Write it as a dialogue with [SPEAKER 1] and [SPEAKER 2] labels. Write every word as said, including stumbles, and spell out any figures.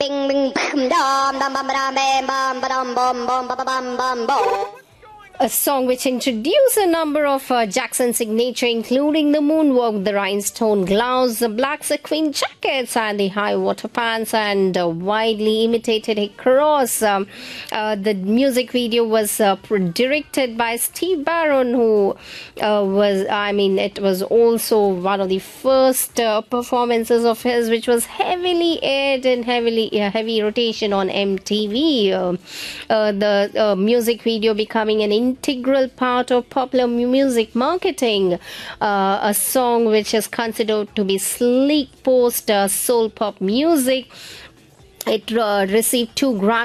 [SPEAKER 1] bing bing bam dam dam bam bam bam bam bam bam bam bam bam bam. A song which introduced a number of uh, Jackson's signature, including the moonwalk, the rhinestone gloves, the black sequin jackets, and the high water pants, and uh, widely imitated across. Um, uh, the music video was uh, directed by Steve Barron, who uh, was, I mean, it was also one of the first uh, performances of his, which was heavily aired and heavily uh, heavy rotation on M T V. Uh, uh, the uh, music video becoming an integral part of popular music marketing, uh, a song which is considered to be sleek post uh, soul pop music. It uh, received two Grammy